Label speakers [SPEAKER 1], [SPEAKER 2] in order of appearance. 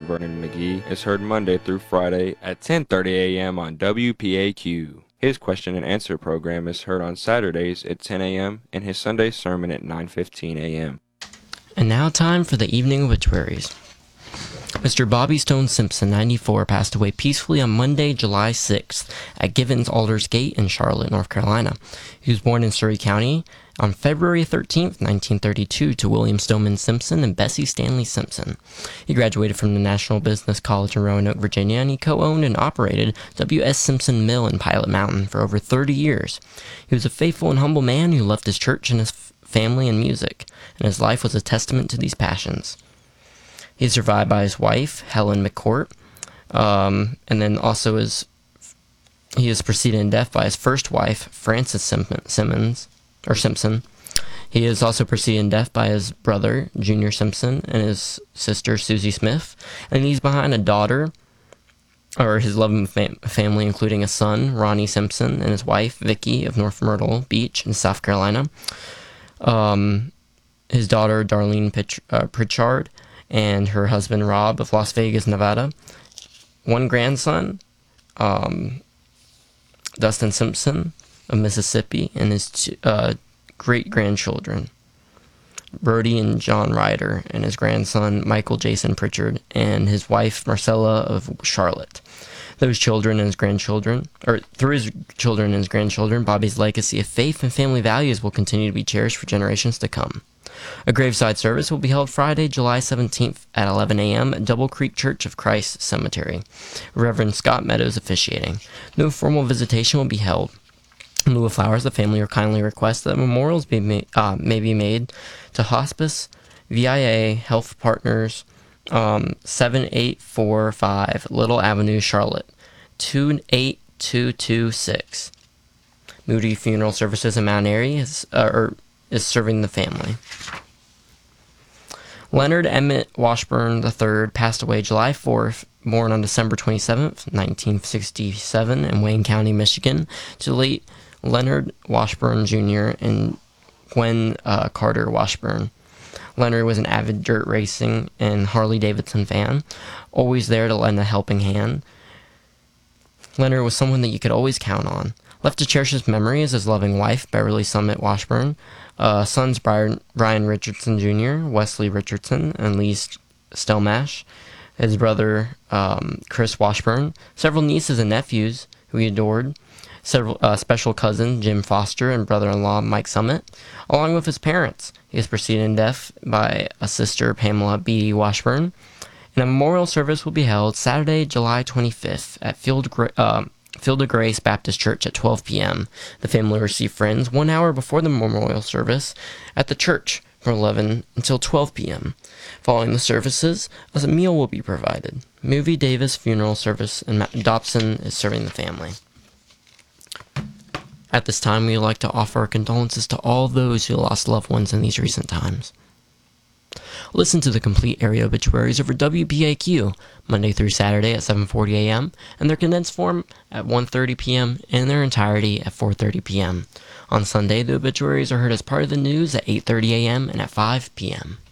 [SPEAKER 1] Vernon McGee is heard Monday through Friday at 10:30 a.m. on WPAQ. His question and answer program is heard on Saturdays at 10 a.m. and his Sunday sermon at 9:15 a.m.
[SPEAKER 2] And now time for the evening obituaries. Mr. Bobby Stone Simpson, 94, passed away peacefully on Monday, July 6th at Givens Alders Gate in Charlotte, North Carolina. He was born in Surry County on February 13th, 1932, to William Stoneman Simpson and Bessie Stanley Simpson. He graduated from the National Business College in Roanoke, Virginia, and he co-owned and operated W.S. Simpson Mill in Pilot Mountain for over 30 years. He was a faithful and humble man who loved his church and his family and music, and his life was a testament to these passions. He is survived by his wife, Helen McCourt, and then also he is preceded in death by his first wife, Frances Simpson. He is also preceded in death by his brother, Junior Simpson, and his sister, Susie Smith, and he's behind a daughter, or his loving family, including a son, Ronnie Simpson, and his wife, Vicky, of North Myrtle Beach in South Carolina, his daughter, Darlene Pritchard, and her husband, Rob, of Las Vegas, Nevada. One grandson, Dustin Simpson, of Mississippi, and his great-grandchildren, Brody and John Ryder, and his grandson, Michael Jason Pritchard, and his wife, Marcella, of Charlotte. Through his children and his grandchildren, Bobby's legacy of faith and family values will continue to be cherished for generations to come. A graveside service will be held Friday, July 17th at 11 a.m. at Double Creek Church of Christ Cemetery. Reverend Scott Meadows officiating. No formal visitation will be held. In lieu of flowers, the family kindly requests that memorials may be made to Hospice VIA Health Partners, 7845 Little Avenue, Charlotte, 28226. Moody Funeral Services in Mount Airy is serving the family. Leonard Emmett Washburn III passed away July 4th, born on December 27th, 1967 in Wayne County, Michigan, to late Leonard Washburn Jr. and Gwen Carter Washburn. Leonard was an avid dirt racing and Harley-Davidson fan, always there to lend a helping hand. Leonard was someone that you could always count on. Left to cherish his memory is his loving wife, Beverly Summit Washburn, sons Brian Richardson Jr., Wesley Richardson, and Lee Stelmash, his brother Chris Washburn, several nieces and nephews who he adored, several special cousin Jim Foster and brother-in-law Mike Summit, along with his parents. He is preceded in death by a sister, Pamela B. Washburn, and a memorial service will be held Saturday, July 25th at Field of Grace Baptist Church at 12 p.m. The family will receive friends 1 hour before the memorial service at the church from 11 until 12 p.m. Following the services, a meal will be provided. Movie Davis Funeral Service in Dobson is serving the family. At this time, we would like to offer our condolences to all those who lost loved ones in these recent times. Listen to the complete area obituaries over WPAQ Monday through Saturday at 7:40 a.m. and their condensed form at 1:30 p.m. and in their entirety at 4:30 p.m. On Sunday, the obituaries are heard as part of the news at 8:30 a.m. and at 5 p.m.